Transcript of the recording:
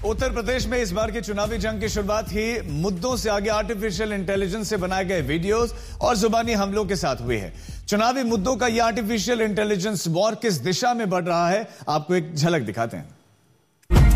उत्तर प्रदेश में इस बार की चुनावी जंग की शुरुआत ही मुद्दों से आगे आर्टिफिशियल इंटेलिजेंस से बनाए गए वीडियोस और जुबानी हमलों के साथ हुई है। चुनावी मुद्दों का यह आर्टिफिशियल इंटेलिजेंस वॉर किस दिशा में बढ़ रहा है, आपको एक झलक दिखाते हैं।